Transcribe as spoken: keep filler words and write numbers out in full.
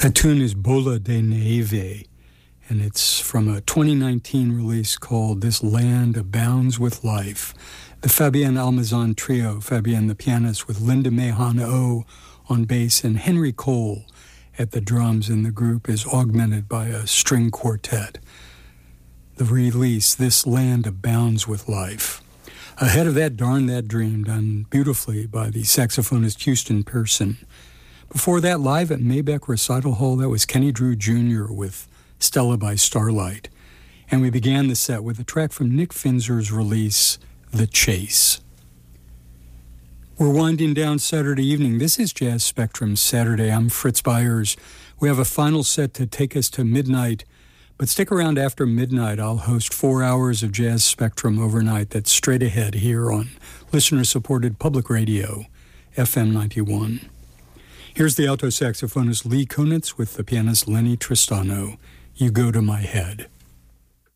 That tune is Bola de Neve, and it's from a twenty nineteen release called This Land Abounds with Life. The Fabienne Almazan Trio, Fabienne the pianist with Linda Mahon-O on bass and Henry Cole at the drums, and the group is augmented by a string quartet. The release, This Land Abounds with Life. Ahead of that, Darn That Dream, done beautifully by the saxophonist Houston Pearson. Before that, live at Maybach Recital Hall, that was Kenny Drew Junior with Stella by Starlight. And we began the set with a track from Nick Finzer's release, The Chase. We're winding down Saturday evening. This is Jazz Spectrum Saturday. I'm Fritz Byers. We have a final set to take us to midnight, but stick around after midnight. I'll host four hours of Jazz Spectrum overnight. That's straight ahead here on listener-supported public radio, F M ninety-one. Here's the alto saxophonist Lee Konitz with the pianist Lenny Tristano. You Go to My Head.